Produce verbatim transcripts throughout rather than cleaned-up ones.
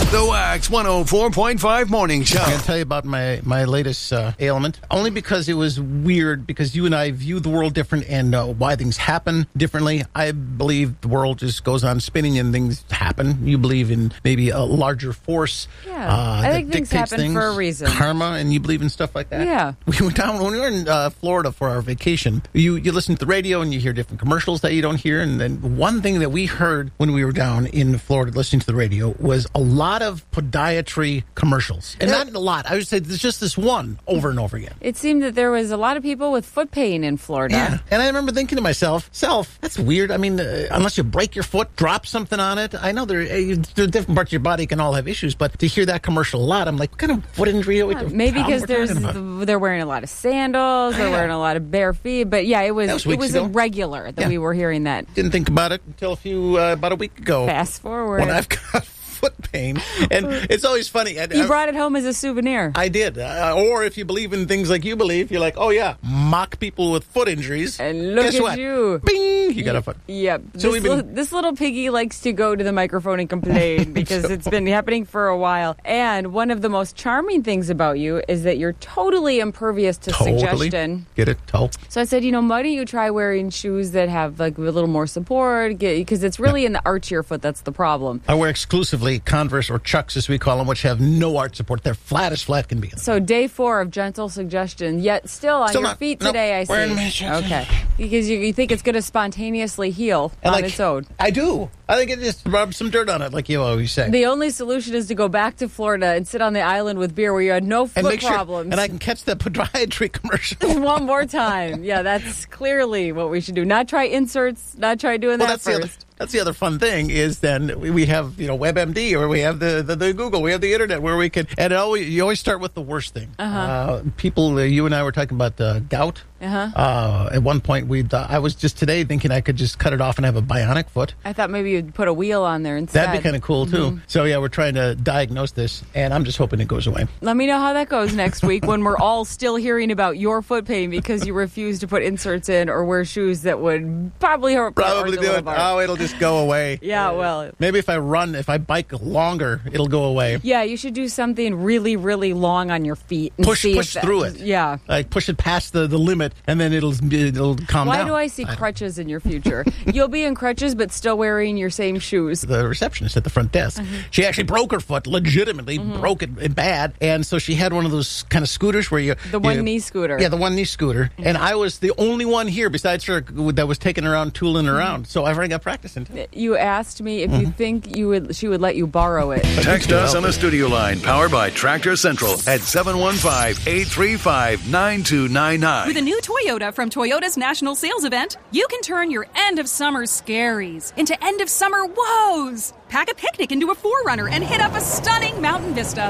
The Wax one oh four point five Morning Show. I'm going to tell you about my, my latest uh, ailment, only because it was weird, because you and I view the world different and uh, why things happen differently. I believe the world just goes on spinning and things happen. You believe in maybe a larger force. Yeah, uh, I think things happen things, for a reason. Karma, and you believe in stuff like that? Yeah. We went down, when we were in uh, Florida for our vacation, you, you listen to the radio and you hear different commercials that you don't hear. And then one thing that we heard when we were down in Florida listening to the radio was a lot of podiatry commercials. And not a lot. I would say there's just this one over and over again. It seemed that there was a lot of people with foot pain in Florida. Yeah. And I remember thinking to myself, self, that's weird. I mean, uh, unless you break your foot, drop something on it. I know there, uh, there different parts of your body can all have issues, but to hear that commercial a lot, I'm like, what kind of foot injury are we Yeah, talking maybe because we're there's talking about? they're wearing a lot of sandals, they're Yeah. wearing a lot of bare feet. But yeah, it was, That was it weeks was ago. irregular that Yeah. we were hearing that. Didn't think about it until a few, uh, about a week ago. Fast forward. When I've got foot pain. And it's always funny. And, You uh, brought it home as a souvenir. I did. Uh, or if you believe in things like you believe, you're like, oh, yeah, mock people with foot injuries. And look Guess at what? you. Bing! You got a foot. Yep. So this, we've been- li- this little piggy likes to go to the microphone and complain because So- it's been happening for a while. And one of the most charming things about you is that you're totally impervious to Totally. suggestion. Get it? Toe. So I said, you know, why don't you try wearing shoes that have like a little more support? Because it's really in the arch of your foot that's the problem. I wear exclusively Converse or Chucks, as we call them, which have no arch support. They're flat as flat can be. So day four of gentle suggestion, yet still on Still your not- feet nope. today, I Wearing my see. shoes. Okay. Because you, you think it's going to spontaneously heal And on like, its own. I do. I think it just rubs some dirt on it, like you always say. The only solution is to go back to Florida and sit on the island with beer where you had no foot and make sure, problems. and I can catch that podiatry commercial. One more time. Yeah, that's clearly what we should do. Not try inserts, not try doing Well, that that's the, other, first. that's the other fun thing is then we, we have, you know, WebMD, or we have the, the, the Google, we have the internet where we can, and it always, you always start with the worst thing. Uh-huh. Uh, people, uh, you and I were talking about uh, gout. Uh-huh. Uh, at one point, we uh, I was just today thinking I could just cut it off and have a bionic foot. I thought maybe you'd put a wheel on there instead. That'd be kind of cool, too. Mm-hmm. So, yeah, we're trying to diagnose this, and I'm just hoping it goes away. Let me know how that goes next week when we're all still hearing about your foot pain because you refuse to put inserts in or wear shoes that would probably hurt. Probably hurt the do lower it. bar. Oh, it'll just go away. Yeah, well. Maybe if I run, if I bike longer, it'll go away. Yeah, you should do something really, really long on your feet. And Push see push if that- through it. Yeah. Like push it past the, the limit, and then it'll it'll calm Why down. do I see crutches in your future? You'll be in crutches, but still wearing your same shoes. The receptionist at the front desk, Mm-hmm. she actually broke her foot, legitimately broke it, it bad, and so she had one of those kind of scooters where you The one you- knee scooter. Yeah, the one knee scooter, and I was the only one here besides her that was taking her around, tooling Mm-hmm. around. So I've already got practice into it. You asked me if Mm-hmm. you think you would, she would let you borrow it. Text us on the studio line powered by Tractor Central at seven one five, eight three five, nine two nine nine. With a new Toyota from Toyota's National Sales Event, you can turn your end-of-summer scaries into end-of-summer woes. Pack a picnic into a four runner and hit up a stunning mountain vista.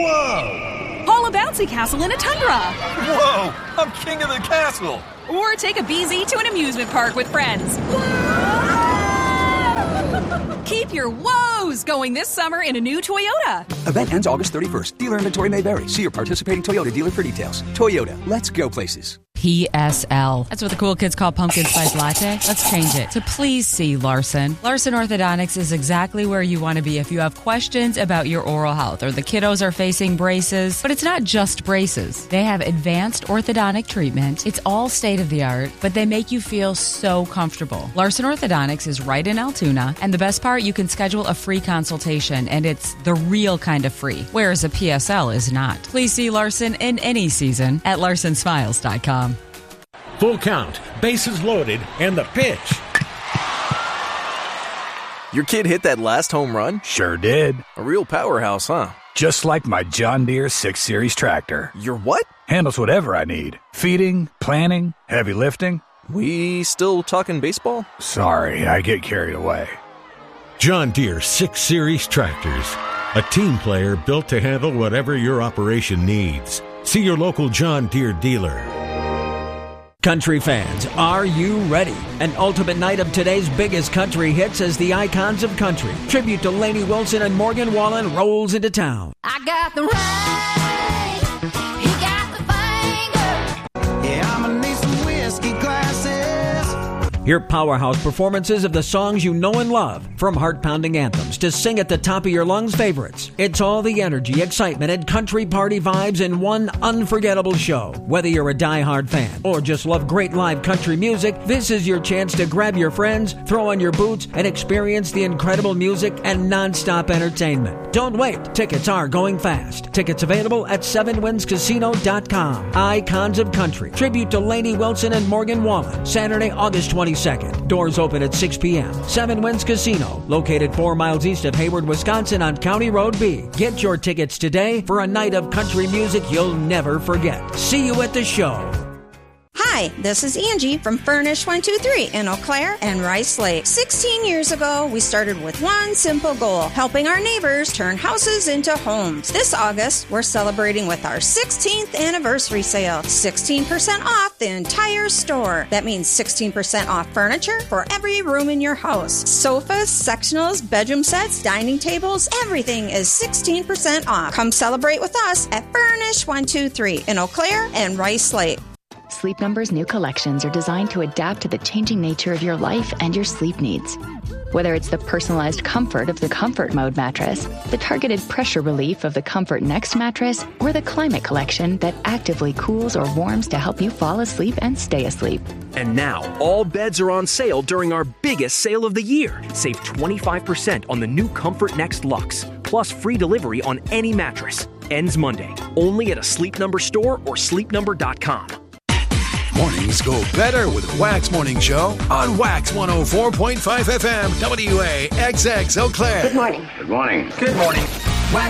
Whoa! Haul a bouncy castle in a tundra. Whoa! I'm king of the castle! Or take a B Z to an amusement park with friends. Keep your woes going this summer in a new Toyota. Event ends August thirty-first. Dealer inventory may vary. See your participating Toyota dealer for details. Toyota, let's go places. P S L. That's what the cool kids call pumpkin spice latte. Let's change it to Please See Larson. Larson Orthodontics is exactly where you want to be if you have questions about your oral health or the kiddos are facing braces. But it's not just braces. They have advanced orthodontic treatment. It's all state of the art, but they make you feel so comfortable. Larson Orthodontics is right in Altoona, and the best part, you can schedule a free consultation, and it's the real kind of free, whereas a P S L is not. Please see Larson in any season at larson smiles dot com. Full count, bases loaded, and the pitch. Your kid hit that last home run? Sure did. A real powerhouse, huh? Just like my John Deere six series tractor. Your what? Handles whatever I need. Feeding, planting, heavy lifting. We still talking baseball? Sorry, I get carried away. John Deere six series tractors. A team player built to handle whatever your operation needs. See your local John Deere dealer. Country fans, are you ready? An ultimate night of today's biggest country hits as the icons of country. Tribute to Lainey Wilson and Morgan Wallen rolls into town. I got the ring, he got the finger. Yeah, I'ma need some whiskey glasses. Hear powerhouse performances of the songs you know and love, from heart-pounding anthems to sing at the top of your lungs favorites. It's all the energy, excitement, and country party vibes in one unforgettable show. Whether you're a die-hard fan or just love great live country music, this is your chance to grab your friends, throw on your boots, and experience the incredible music and non-stop entertainment. Don't wait. Tickets are going fast. Tickets available at seven winds casino dot com. Icons of Country. Tribute to Lainey Wilson and Morgan Wallen. Saturday, August twenty-second. Doors open at six p.m. Seven Winds Casino, located four miles east of Hayward, Wisconsin on County Road B. Get your tickets today for a night of country music you'll never forget. See you at the show. Hi, this is Angie from Furnish one two three in Eau Claire and Rice Lake. sixteen years ago, we started with one simple goal, helping our neighbors turn houses into homes. This August, we're celebrating with our sixteenth anniversary sale. sixteen percent off the entire store. That means sixteen percent off furniture for every room in your house. Sofas, sectionals, bedroom sets, dining tables, everything is sixteen percent off. Come celebrate with us at Furnish one two three in Eau Claire and Rice Lake. Sleep Number's new collections are designed to adapt to the changing nature of your life and your sleep needs. Whether it's the personalized comfort of the Comfort Mode mattress, the targeted pressure relief of the Comfort Next mattress, or the Climate Collection that actively cools or warms to help you fall asleep and stay asleep. And now, all beds are on sale during our biggest sale of the year. Save twenty-five percent on the new Comfort Next Luxe, plus free delivery on any mattress. Ends Monday, only at a Sleep Number store or sleep number dot com. Mornings go better with Wax Morning Show on Wax one oh four point five F M, W A X X Eau Claire. Good morning. Good morning. Good morning.